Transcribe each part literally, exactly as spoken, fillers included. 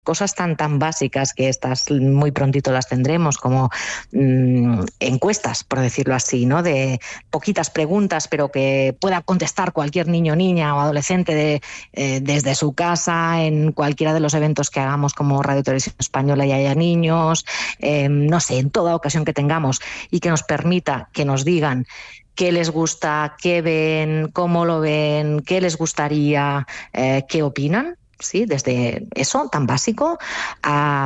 cosas tan tan básicas que estas muy prontito las tendremos, como mmm, encuestas, por decirlo así, ¿no? De poquitas preguntas, pero que pueda contestar cualquier niño, niña o adolescente de, eh, desde su casa, en cualquiera de los eventos que hagamos como Radio Televisión Española y haya niños, eh, no sé, en toda ocasión que tengamos, y que nos permita que nos digan qué les gusta, qué ven, cómo lo ven, qué les gustaría, eh, qué opinan. Sí, desde eso tan básico a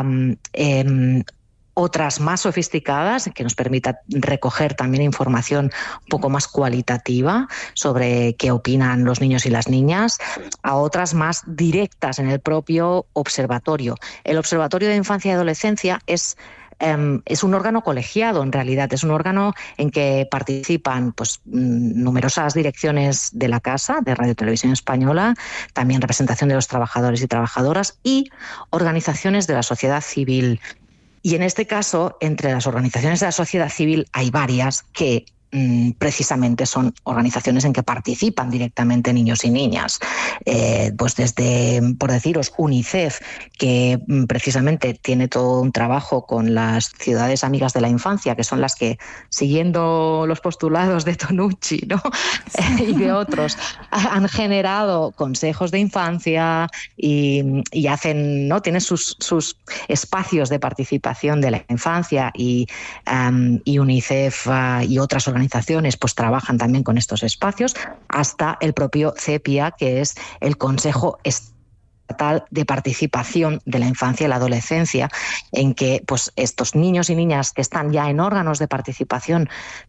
eh, otras más sofisticadas que nos permita recoger también información un poco más cualitativa sobre qué opinan los niños y las niñas, a otras más directas en el propio observatorio. El Observatorio de Infancia y Adolescencia es Um, es un órgano colegiado, en realidad. Es un órgano en que participan pues, numerosas direcciones de la Casa, de Radio Televisión Española, también representación de los trabajadores y trabajadoras y organizaciones de la sociedad civil. Y en este caso, entre las organizaciones de la sociedad civil hay varias que precisamente son organizaciones en que participan directamente niños y niñas. Eh, pues desde, por deciros, UNICEF, que precisamente tiene todo un trabajo con las ciudades amigas de la infancia, que son las que, siguiendo los postulados de Tonucci, ¿no? y de otros, han generado consejos de infancia y, y hacen, ¿no? Tienen sus, sus espacios de participación de la infancia y, um, y UNICEF uh, y otras organizaciones pues trabajan también con estos espacios, hasta el propio CEPIA, que es el Consejo Estatal de Participación de la Infancia y la Adolescencia, en que pues estos niños y niñas que están ya en órganos de participación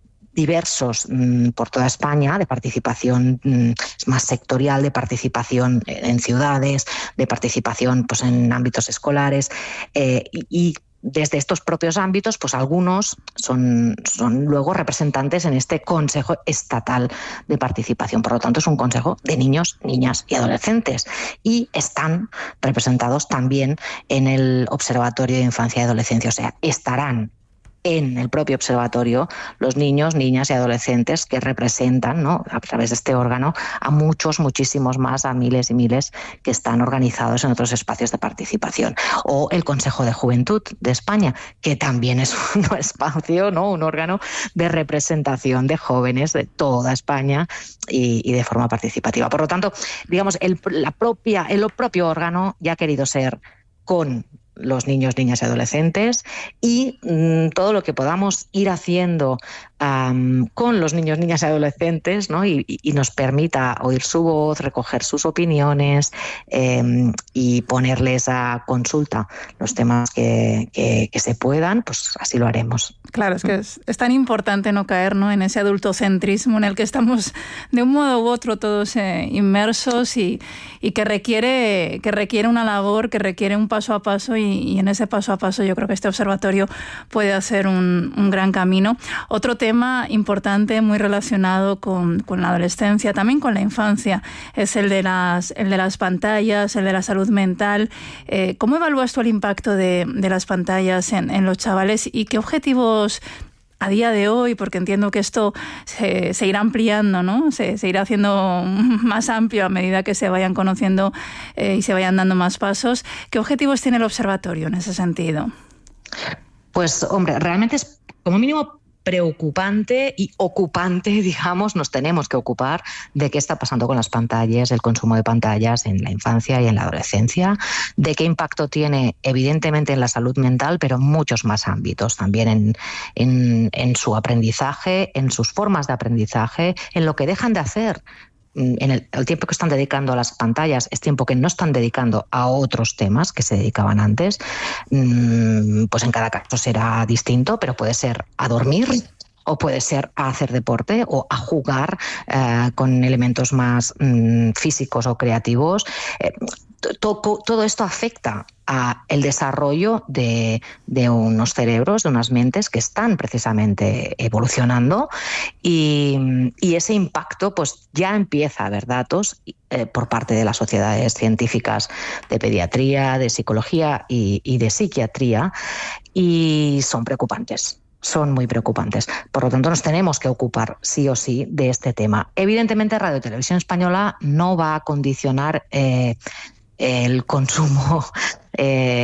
diversos mmm, por toda España, de participación mmm, más sectorial, de participación en ciudades, de participación pues en ámbitos escolares eh, y, y desde estos propios ámbitos, pues algunos son, son luego representantes en este Consejo Estatal de Participación. Por lo tanto, es un consejo de niños, niñas y adolescentes. Y están representados también en el Observatorio de Infancia y Adolescencia. O sea, estarán en el propio observatorio los niños, niñas y adolescentes que representan, ¿no? A través de este órgano a muchos, muchísimos más, a miles y miles que están organizados en otros espacios de participación. O el Consejo de Juventud de España, que también es un espacio, ¿no? Un órgano de representación de jóvenes de toda España y, y de forma participativa. Por lo tanto, digamos, el, la propia, el propio órgano ya ha querido ser con los niños, niñas y adolescentes y mmm, todo lo que podamos ir haciendo um, con los niños, niñas y adolescentes, ¿no? y, y nos permita oír su voz, recoger sus opiniones eh, y ponerles a consulta los temas que, que, que se puedan, pues así lo haremos. Claro, es que es, es tan importante no caer, ¿no? en ese adultocentrismo en el que estamos de un modo u otro todos eh, inmersos y, y que requiere, que requiere una labor, que requiere un paso a paso y, y en ese paso a paso yo creo que este observatorio puede hacer un, un gran camino. Otro tema importante, muy relacionado con, con la adolescencia, también con la infancia, es el de las, el de las pantallas, el de la salud mental. Eh, ¿Cómo evalúas tú el impacto de, de las pantallas en, en los chavales y qué objetivos a día de hoy, porque entiendo que esto se, se irá ampliando, ¿no? Se, se irá haciendo más amplio a medida que se vayan conociendo eh, y se vayan dando más pasos. ¿Qué objetivos tiene el observatorio en ese sentido? Pues, hombre, realmente es como mínimo preocupante y ocupante, digamos, nos tenemos que ocupar de qué está pasando con las pantallas, el consumo de pantallas en la infancia y en la adolescencia, de qué impacto tiene evidentemente en la salud mental, pero en muchos más ámbitos, también en, en, en su aprendizaje, en sus formas de aprendizaje, en lo que dejan de hacer. En el, el tiempo que están dedicando a las pantallas es tiempo que no están dedicando a otros temas que se dedicaban antes. Pues en cada caso será distinto, pero puede ser a dormir o puede ser a hacer deporte o a jugar eh, con elementos más mm, físicos o creativos. Eh, todo, todo esto afecta a el desarrollo de, de unos cerebros, de unas mentes que están precisamente evolucionando y, y ese impacto pues ya empieza a haber datos eh, por parte de las sociedades científicas de pediatría, de psicología y, y de psiquiatría y son preocupantes. Son muy preocupantes. Por lo tanto, nos tenemos que ocupar sí o sí de este tema. Evidentemente, Radio Televisión Española no va a condicionar eh, el consumo eh,